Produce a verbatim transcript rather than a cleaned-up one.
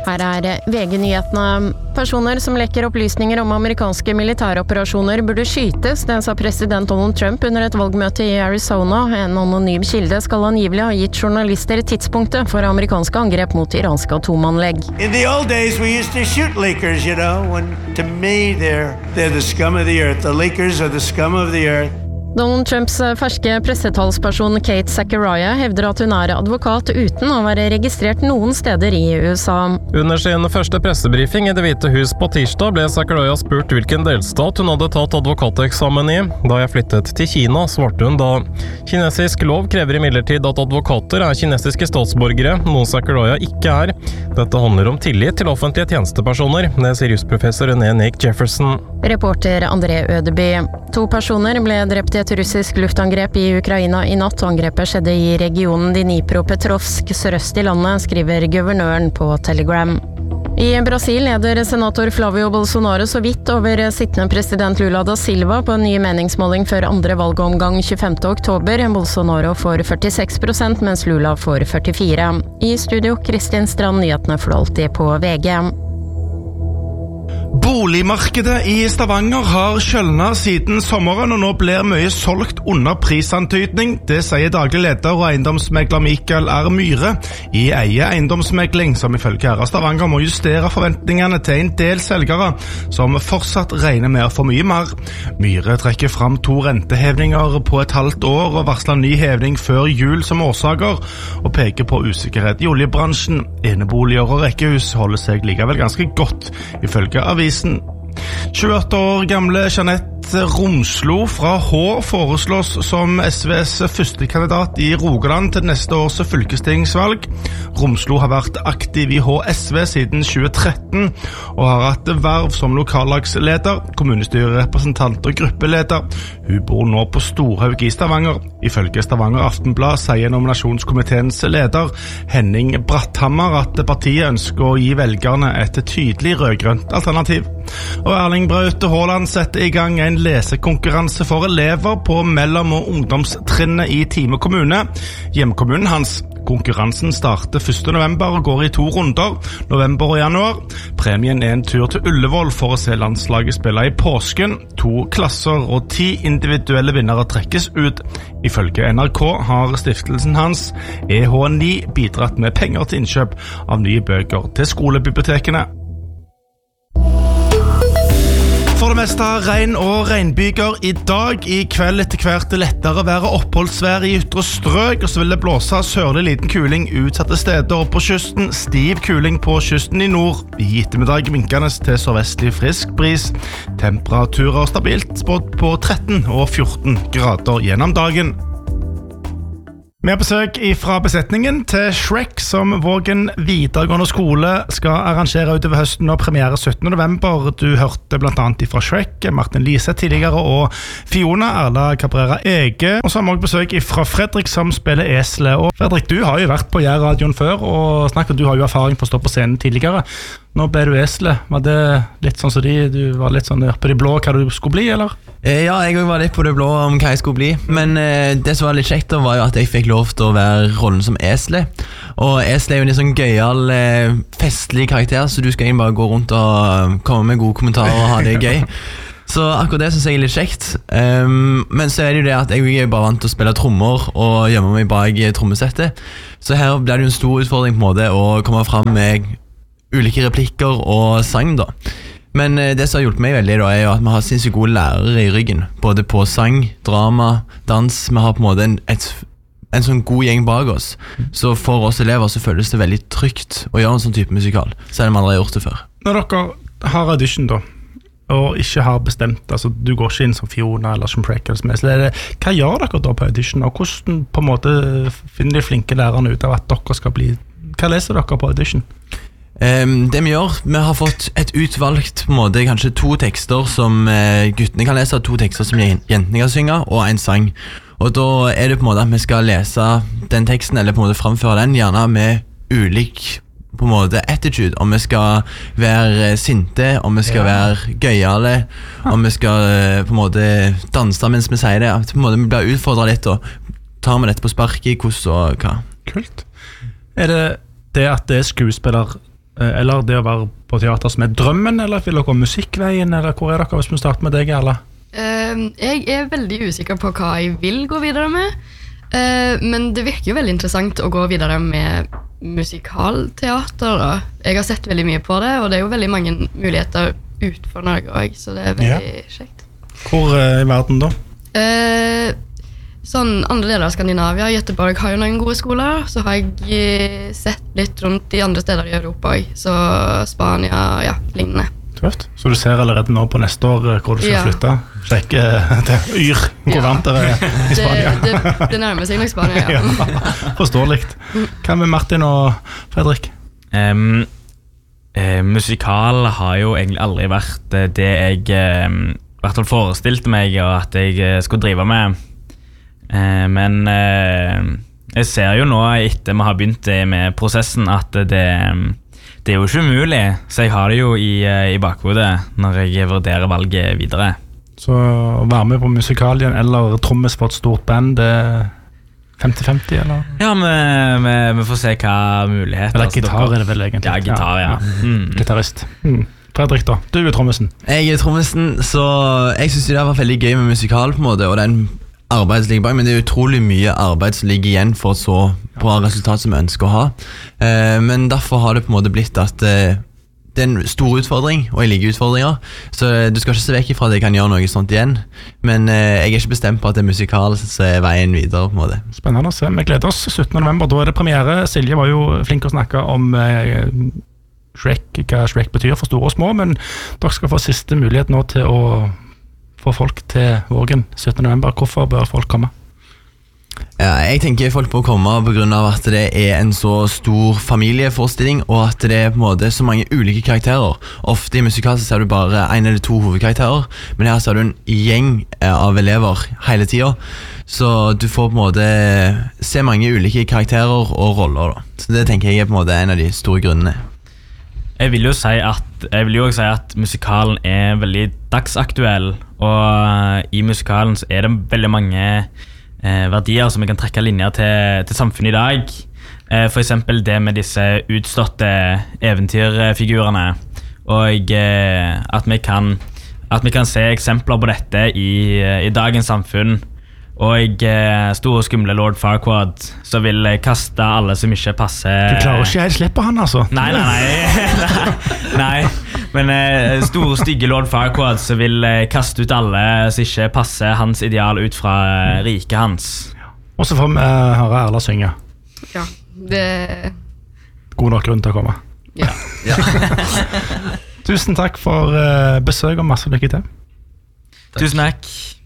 Her er V G-nyhetene. Personer som lekker opplysninger om amerikanske militæroperasjoner burde skytes, det sa president Donald Trump under et valgmøte i Arizona. En anonym kilde skal angivelig ha gitt journalister tidspunktet for amerikanske angrep mot iranske atomanlegg. In the old days we used to shoot leakers, you know, when to me they're, they're the scum of the earth. The leakers are the scum of the earth. Donald Trumps ferske pressetalsperson Kate Zachariah hevder at hun er advokat uten å være registrert noen steder i U S A. Under sin første pressebriefing i Det hvite hus på tirsdag ble Zachariah spurt hvilken delstat hun hadde tatt advokateksamen i. Da jeg flyttet til Kina, svarte hun da. Kinesisk lov krever imidlertid at advokater er kinesiske statsborgere, noe Zachariah ikke er. Dette handler om tillit til offentlige tjenestepersoner, det sier jusprofessor René Nick Jefferson. Reporter André Ødeby. To personer ble drept i et russisk luftangrep i Ukraina i natt. Angrepet skjedde i regionen Dnipropetrovsk, sørøst i landet, skriver guvernøren på Telegram. I Brasil leder senator Flavio Bolsonaro så vidt over sittende president Lula da Silva på en ny meningsmåling før andre valgomgang tjuefemte oktober. Bolsonaro får førtiseks prosent, mens Lula får førtifire. I studio, Kristin Strand, nyhetene for alltid på V G. Boligmarkedet i Stavanger har kjølnet siden sommeren, og nå blir mye solgt under prisantydning. Det sier daglig leder og eiendomsmegler Mikael R. Myhre i Eie eiendomsmegling, som ifølge Herre Stavanger må justere forventningene til en del selgere, som fortsatt regner med å få mye mer. Myhre trekker fram to rentehevninger på et halvt år og varsler ny hevning før jul som årsaker, og peker på usikkerhet i oljebransjen. Eneboliger og rekkehus holder seg likevel ganske godt, ifølge avisen. tjueåtte år gamle Jeanette Romslo fra H foreslås som S V's første kandidat i Rogaland til neste års fylkestingsvalg. Romslo har vært aktiv i H S V siden tjue tretten og har hatt verv som lokallagsleder, kommunestyrerepresentant og gruppeleder. Hun bor nå på Storhaug i Stavanger. Ifølge Stavanger Aftenblad sier nominasjonskomiteens leder Henning Bratthammer at partiet ønsker å gi velgerne et tydelig rødgrønt alternativ. Og Erling Braut Haaland setter i gang en lesekonkurranse for elever på mellom- og ungdomstrinnet i Time kommune. Hjemkommunen hans. Konkurransen starter første november og går i to runder, november og januar. Premien er en tur til Ullevål for å se landslaget spille i påsken. To klasser og ti individuelle vinnere trekkes ut. Ifølge N R K har stiftelsen hans, E H ni, bidratt med penger til innkjøp av nye bøker til skolebibliotekene. For det meste regn og regnbyger i dag. I kveld etter hvert lettere være oppholdsvær i ytre strøk, og så vil det blåse sørlig liten kuling utsatte steder på kysten. Stiv kuling på kysten i nord. I ettermiddag minkende til sørvestlig frisk bris. Temperaturer stabilt spådd på tretten og fjorten grader gjennom dagen. Vi har besøk fra besetningen til Shrek, som Vågen videregående skole skal arrangere utover høsten og premiere syttende november. Du hørte blant annet fra Shrek, Martin Lise tidligere, og Fiona Erla Cabrera Ege. Og så har vi også besøk fra Fredrik, som spiller Esle. Og Fredrik, du har jo vært på Jærradioen før, og snakket, du har jo erfaring på å stå på scenen tidligere. Nå ble du Esle. Var det litt sånn som de, du var litt sånn på de blå hva du skulle bli, eller? Ja, jeg var litt på det blå om hva jeg skulle bli. Men eh, det som var litt kjekt da, var jo at jeg fikk lov til å være rollen som Esle. Og Esle er jo en sånn gøyal, eh, festlig karakter, så du skal egentlig bare gå rundt og komme med gode kommentarer og ha det gøy. Så akkurat det synes jeg er litt kjekt. um, Men så er det jo det at jeg er bare vant til å spille trommer og gjemme meg bak trommesettet. Så her blir det jo en stor utfordring på en måte å komme frem med ulike replikker og sang da. Men det som har hjulpet meg veldig da, er jo at vi har sinnssykt gode lærere i ryggen, både på sang, drama, dans. Vi har på en måte en, et, en sånn god gjeng bak oss. Så for oss elever så føles det veldig trygt å gjøre en sånn type musikal, selv om man aldri har gjort det før. Når dere har audition da, og ikke har bestemt, altså du går ikke inn som Fiona eller som Shrek eller som Esle, det, hva gjør dere da på audition, og hvordan på en måte finner de flinke lærerne ut av at dere skal bli, hva leser dere på audition? Um, det vi gjør, vi har fått et utvalgt på en måte, kanskje to tekster som uh, guttene kan lese, to tekster som jentene kan synge, og en sang. Og da er det på en måte at vi skal lese den teksten, eller på en måte framføre den, gjerne med ulik på en måte attitude, om vi skal være sinte, om vi skal ja. være gøyale, om vi skal uh, på en måte danse mens vi sier det, at på en måte vi blir utfordret litt, og tar vi dette på spark i hvordan og hva. Kult. Er det det at det er skuespiller eller det å være på teater som er drømmen, eller vil dere gå musikkveien, eller hvor er dere hvis vi starter med deg, Erla? Uh, jeg er veldig usikker på hva jeg vil gå videre med, uh, men det virker jo veldig interessant å gå videre med musikalteater da. Jeg har sett veldig mye på det, og det er jo veldig mange muligheter utenfor Norge også, så det er veldig ja. Kjekt. Hvor uh, i verden da? Uh, sånn andre deler av Skandinavia, Göteborg har jo noen gode skoler, så har jeg sett litt rundt i andre steder i Europa også, så Spania, ja, lignende. Tøft. Så du ser allerede nå på neste år hvor du skal ja. Flytte? Sjekke til Yr, hvor ja. Varmt det er i Spania. Det, det, det nærmer seg nok Spania, ja. Ja, forståeligt. Hva med Martin og Fredrik? Um, eh, musikal har jo egentlig aldri vært det jeg eh, i hvert fall forestilte meg at jeg skulle drive med. Eh, men eh, jeg ser jo nå etter vi har begynt med prosessen at det Det er jo ikke umulig, så jeg har det jo i, i bakhodet når jeg vurderer valget videre. Så å være med på musikalien eller trommes for et stort band, det er femti femti, eller? Ja, vi, vi, vi får se hva muligheter. Eller gitar er det vel egentlig? Ja, gitar, ja. ja. Mm. Gitarist. Mm. Fredrik da, du er trommesen. Jeg er trommesen, så jeg synes det har vært veldig gøy med musikal på en måte, og den arbeid som ligger bak, men det er utrolig mye arbeid som ligger igjen for et så bra resultat som vi ønsker å ha. Eh, men derfor har det på en måte blitt at eh, det er en stor utfordring, og jeg liker utfordringer, så du skal ikke se vekk ifra at jeg kan gjøre noe sånt igjen, men eh, jeg er ikke bestemt på at det er musikal som er veien videre på en måte. Spennende å se, vi gleder oss syttende november, da er det premiere. Silje var jo flink å snakke om eh, Shrek, hva Shrek betyr for store og små, men dere skal få siste mulighet nå til å få folk til Vågen syttende november. Hvorfor bør folk komme? Ja, jeg tenker folk bør komme på grunn av at det er en så stor familieforestilling, og at det er på en måte så mange ulike karakterer. Ofte i musikal så ser du bare en eller to hovedkarakterer, men her ser du en gjeng av elever hele tiden. Så du får på en måte se mange ulike karakterer og roller da. Så det tenker jeg er på en måte en av de store grunnene. Jeg vil jo si at, jeg vil jo også si at musikalen er veldig dagsaktuell, og i musikalen så er det veldig mange eh, verdier som vi kan trekke linjer til, til samfunnet i dag. Eh, for eksempel det med disse utståtte eventyrfigurene, og eh, at, vi kan, at vi kan se eksempler på dette i, i dagens samfunn. Og eh, store skumle Lord Farquaad, så vil kaste alle som ikke passer. Du klarer ikke helt slippe han, altså. Nei, nei, nei. Nei, men eh, store stygge Lord Farquaad, så vil eh, kaste ut alle som ikke passer hans ideal ut fra eh, riket hans. Og så får vi uh, høre Erla synge. Ja, det... God nok grunn til å komme. Ja. Ja. Tusen takk for uh, besøk og masse lykke til. Tusen takk.